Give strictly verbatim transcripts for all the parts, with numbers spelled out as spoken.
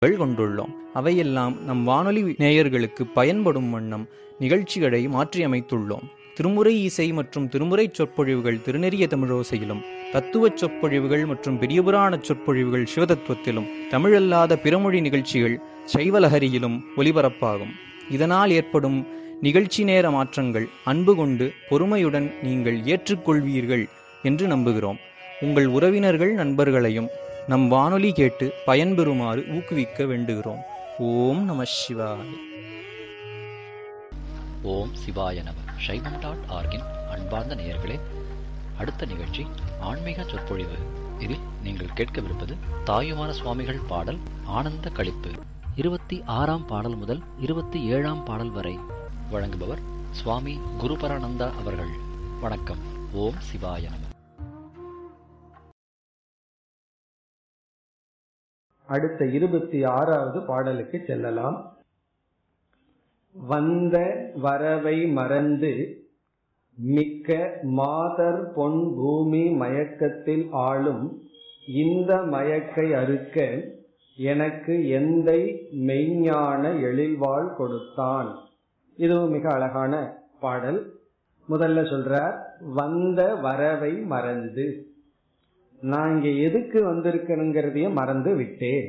கொண்டுள்ளோம். அவையெல்லாம் நம் வானொலி நேயர்களுக்கு பயன்படும் வண்ணம் நிகழ்ச்சிகளை மாற்றியமைத்துள்ளோம். திருமுறை இசை மற்றும் திருமுறை சொற்பொழிவுகள் திருநெறிய தமிழோசையிலும், தத்துவச் சொற்பொழிவுகள் மற்றும் பெரியபுராண சொற்பொழிவுகள் சிவதத்துவத்திலும், தமிழல்லாத பிறமொழி நிகழ்ச்சிகள் சைவலஹரியிலும் ஒலிபரப்பாகும். இதனால் ஏற்படும் நிகழ்ச்சி நேர மாற்றங்கள் அன்பு கொண்டு பொறுமையுடன் நீங்கள் ஏற்றுக்கொள்வீர்கள் என்று நம்புகிறோம். உங்கள் உறவினர்கள் நண்பர்களையும் நம் வானொலி கேட்டு பயன்பெறுமாறு ஊக்குவிக்க வேண்டுகிறோம். ஓம் நம சிவாய. ஓம் சிவாய நம. சைவம் டாட் ஆர்கின் அன்பார்ந்த நேயர்களே, அடுத்த நிகழ்ச்சி ஆன்மீக சொற்பொழிவு. இதில் நீங்கள் கேட்கவிருப்பது தாயுமான சுவாமிகள் பாடல் ஆனந்த களிப்பு. இருபத்தி ஆறாம் பாடல் முதல் இருபத்தி ஏழாம் பாடல் வரை வழங்குபவர் சுவாமி குருபரானந்தா அவர்கள். வணக்கம். ஓம் சிவாய நம. அடுத்த இருபத்தி ஆறாவது பாடலுக்கு செல்லலாம். வந்த வரவை மறந்து மிக்க மாதர் பொன் பூமி மயக்கத்தில் ஆளும் இந்த மயக்கை அறுக்க எனக்கு எந்தை மெய்ஞான எழில்வாள் கொடுத்தான். இதுவும் மிக அழகான பாடல். முதல்ல சொல்றார், வந்த வரவை மறந்து. நான் இங்க எதுக்கு வந்திருக்கணுங்கிறதைய மறந்து விட்டேன்.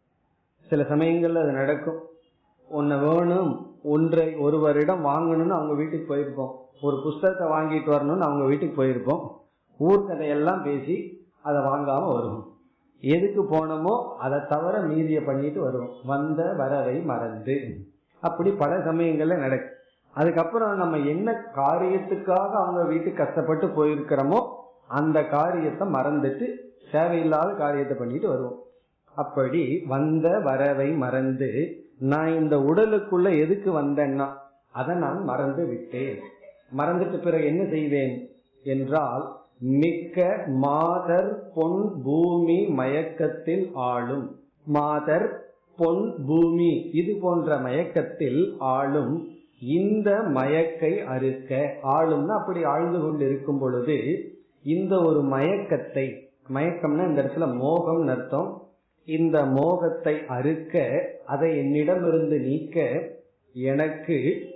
சில சமயங்கள்ல அது நடக்கும். ஒன்ன வேணும், ஒன்றை ஒருவரிடம் வாங்கணும்னு அவங்க வீட்டுக்கு போயிருப்போம், ஒரு புஸ்தகத்தை வாங்கிட்டு வரணும்னு அவங்க வீட்டுக்கு போயிருப்போம், ஊர்கதையெல்லாம் பேசி அதை வாங்காம வருவோம். எதுக்கு போனோமோ அதை தவிர மீதிய பண்ணிட்டு வருவோம். வந்த வரவை மறந்து. அப்படி பல சமயங்கள்ல நடக்கும். அதுக்கப்புறம் நம்ம என்ன காரியத்துக்காக அவங்க வீட்டுக்கு கஷ்டப்பட்டு போயிருக்கிறோமோ அந்த காரியத்தை மறந்துட்டு தேவையில்லாத காரியத்தை பண்ணிட்டு வருவோம். அப்படி வந்த வரவை மறந்து, நான் இந்த உடலுக்குள்ள எதுக்கு வந்தேன்னா அதை நான் மறந்து விட்டேன். மறந்துட்டு பிறகு என்ன செய்வேன் என்றால், மிக்க மாதர் பொன் பூமி மயக்கத்தில் ஆளும். மாதர் பொன் பூமி இது போன்ற மயக்கத்தில் ஆளும் இந்த மயக்கை அறுக்க. ஆளும்னா அப்படி ஆழ்ந்து கொண்டு இருக்கும் பொழுது இந்த ஒரு மயக்கத்தை, மயக்கம்னா இந்த இடத்துல மோகம் அர்த்தம், இந்த மோகத்தை அறுக்க, அதை என்னிடமிருந்து நீக்க எனக்கு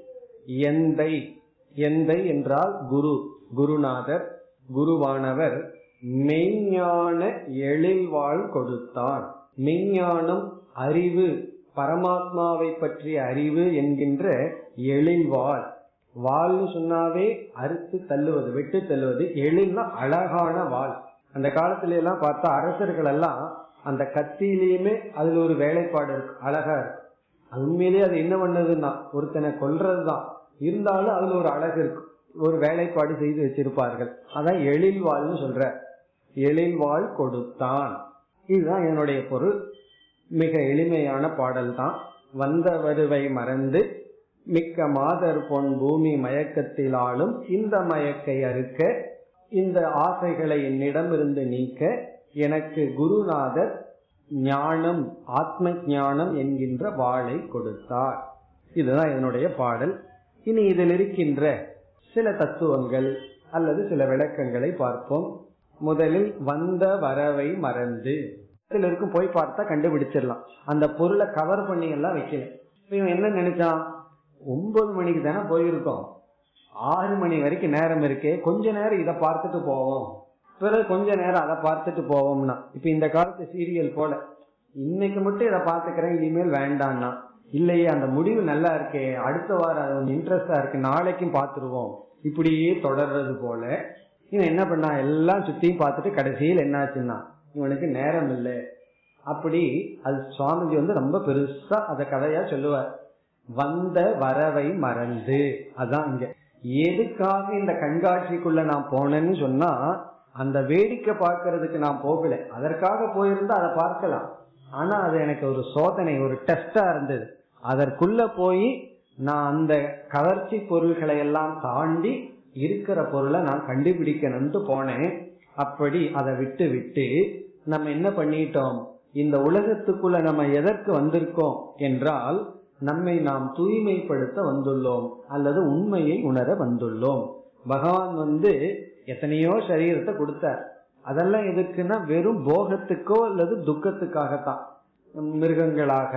எந்தை, எந்தை என்றால் குரு, குருநாதர், குருவானவர் மெய்ஞான எழில்வாள் கொடுத்தான். மெய்ஞானம் அறிவு, பரமாத்மாவை பற்றிய அறிவு என்கின்ற எழில்வாள். வாள்னு சொன்னாவே அறுத்து தள்ளுவது, வெட்டு தள்ளுவது. எழில்னா அழகான வாள். அந்த காலத்துல எல்லாம் பார்த்தா அரசர்கள் எல்லாம் அந்த கத்தியிலேயுமே அதுல ஒரு வேலைப்பாடு இருக்கு, அழகா இருக்கு. அது உண்மையிலேயே அது என்ன பண்ணதுன்னா ஒருத்தனை கொல்றதுதான், இருந்தாலும் அதுல ஒரு அழகு இருக்கு, ஒரு வேலைப்பாடு செய்து வச்சிருப்பார்கள். அதான் எழில்வாள்னு சொல்ற. எழில்வாள் கொடுத்தான். இதுதான் என்னுடைய பொருள். மிக எளிமையான பாடல் தான். வந்த வருவை மறந்து மிக்க மாதர் பொன் பூமி மயக்கத்தில் ஆளும் இந்த மயக்கை அறுக்க, இந்த ஆசைகளை என்னிடம் இருந்து நீக்க எனக்கு குருநாதர் ஞானம், ஆத்ம ஞானம் என்கின்ற வாளை கொடுத்தார். இதுதான் என்னுடைய பாடல். இனி இதில் இருக்கின்ற சில தத்துவங்கள் அல்லது சில விளக்கங்களை பார்ப்போம். முதலில் வந்த வரவை மறந்து. இருக்கும் போய் பார்த்தா கண்டுபிடிச்சிடலாம், அந்த பொருளை கவர் பண்ணி எல்லாம் வைக்கல. இவன் என்ன நினைச்சான், ஒன்பது மணிக்கு தானே போயிருக்கோம், ஆறு மணி வரைக்கும் நேரம் இருக்கே, கொஞ்ச நேரம் இதை பார்த்துட்டு போவோம், பிறகு கொஞ்ச நேரம் அதை பார்த்துட்டு போவோம்னா. இப்ப இந்த காலத்து சீரியல் போல, இன்னைக்கு மட்டும் இதை பார்த்துக்கிறேன், இனிமேல் வேண்டாம்னா, இல்லையே அந்த முடிவு நல்லா இருக்கே, அடுத்த வாரம் அது இன்ட்ரெஸ்டா இருக்கு, நாளைக்கும் பார்த்துருவோம், இப்படியே தொடர்றது போல. இவன் என்ன பண்ணா, எல்லாம் சுத்தியும் பார்த்துட்டு கடைசியில் என்னாச்சுன்னா இவனுக்கு நேரம் இல்லை. அப்படி அது சுவாமிஜி வந்து ரொம்ப பெருசா அத கதையா சொல்லுவார். வந்த வரவை மறந்து. அதான் இங்க எதுக்காக இந்த கண்காட்சிக்குள்ள நான் போனேன்னு சொன்னா, அந்த வேடிக்கை பார்க்கறதுக்கு நான் போகல, அதற்காக போயிருந்தா அதை பார்க்கலாம். ஆனா அது எனக்கு ஒரு சோதனை, ஒரு டெஸ்டா இருந்தது. அதற்குள்ள போய் நான் அந்த கவர்ச்சி பொருள்களை எல்லாம் தாண்டி இருக்கிற பொருளை நான் கண்டுபிடிக்கணும்னு போனேன். அப்படி அதை விட்டு விட்டு நம்ம என்ன பண்ணிட்டோம், இந்த உலகத்துக்குள்ள நம்ம எதற்கு வந்திருக்கோம் என்றால், நம்மை நாம் தூய்மைப்படுத்த வந்துள்ளோம் அல்லது உண்மையை உணர வந்துள்ளோம். பகவான் வந்து எத்தனையோ சரீரத்தை கொடுத்தார். அதெல்லாம் எதுக்குன்னா வெறும் போகத்துக்கோ அல்லது துக்கத்துக்காகத்தான். மிருகங்களாக